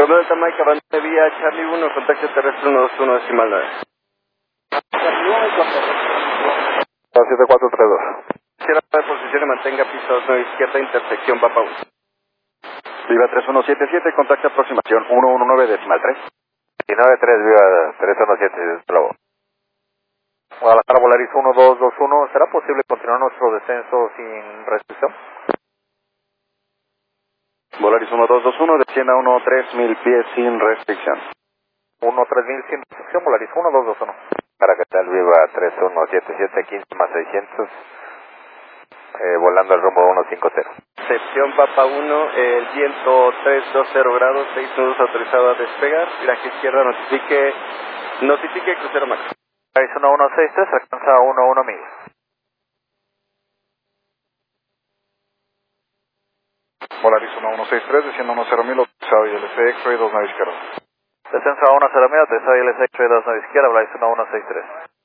Romeo Delta Mike, avance vía Charlie 1, contacto terrestre 121 decimal 9. 7432. Cierra de posición y mantenga pista 29 izquierda, intersección Papa 1. Viva 3177, contacto aproximación 119 decimal 3. 193, Viva 317, Bravo. Guadalajara Volaris 1221, ¿será posible continuar nuestro descenso sin restricción? Volaris 1221, descienda 13000 pies sin restricción. 13000 sin restricción, Volaris 1221. Para que tal, Viva 3177, 15 más 600, volando al rumbo 150. Sección Papa 1, el viento 320 grados, 6 nudos autorizado a despegar. Viraje izquierda, notifique crucero máximo. Volaris 1163, alcanza 11000. Volaris 1163, desciendo 10000, autorizado ILC, X-ray 29 izquierda. Descenso a 10000, autorizado ILC, X-ray 29 izquierda, Volaris 1163.